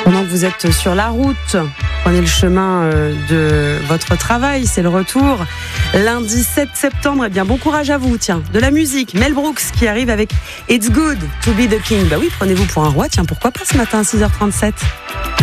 Pendant que vous êtes sur la route, prenez le chemin de votre travail, c'est le retour. Lundi 7 septembre, eh bien bon courage à vous. Tiens, de la musique, Mel Brooks qui arrive avec It's Good to be the King. Bah oui, prenez-vous pour un roi, tiens, pourquoi pas ce matin à 6h37.